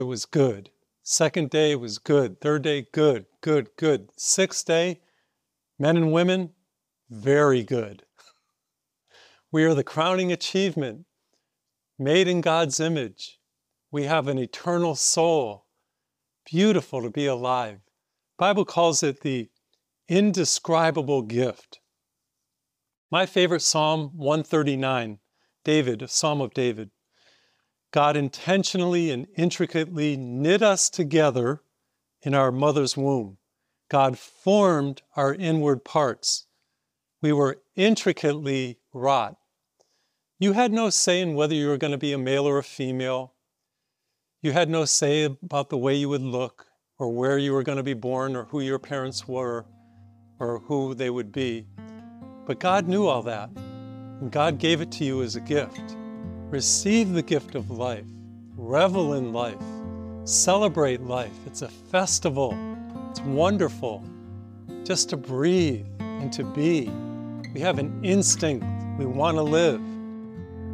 it was good. Second day was good. Third day, good, good, good. Sixth day, men and women, very good. We are the crowning achievement, made in God's image. We have an eternal soul. Beautiful to be alive. The Bible calls it the indescribable gift. My favorite Psalm 139, David, a Psalm of David. God intentionally and intricately knit us together in our mother's womb. God formed our inward parts. We were intricately wrought. You had no say in whether you were going to be a male or a female. You had no say about the way you would look, or where you were going to be born, or who your parents were, or who they would be. But God knew all that, and God gave it to you as a gift. Receive the gift of life. Revel in life. Celebrate life. It's a festival. It's wonderful just to breathe and to be. We have an instinct. We want to live.